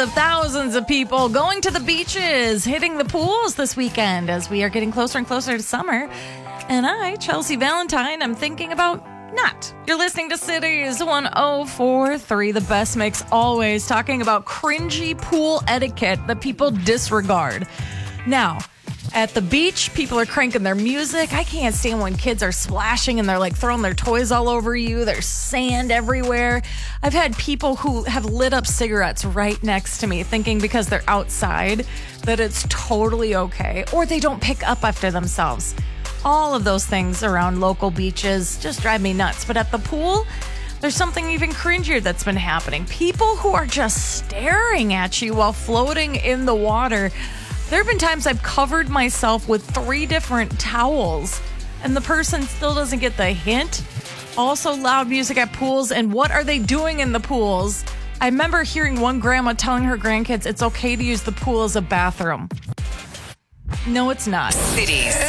thousands of people going to the beaches, hitting the pools this weekend as we are getting closer and closer to summer. And I, Chelsea Valentine, I'm thinking about not. You're listening to Cities 104.3, the best mix always, talking about cringy pool etiquette that people disregard. Now, at the beach, people are cranking their music. I can't stand when kids are splashing and they're like throwing their toys all over you. There's sand everywhere. I've had people who have lit up cigarettes right next to me thinking because they're outside that it's totally okay, or they don't pick up after themselves. All of those things around local beaches just drive me nuts. But at the pool, there's something even cringier that's been happening. People who are just staring at you while floating in the water. There have been times I've covered myself with 3 different towels and the person still doesn't get the hint. Also loud music at pools, and what are they doing in the pools? I remember hearing one grandma telling her grandkids it's okay to use the pool as a bathroom. No, it's not. Cities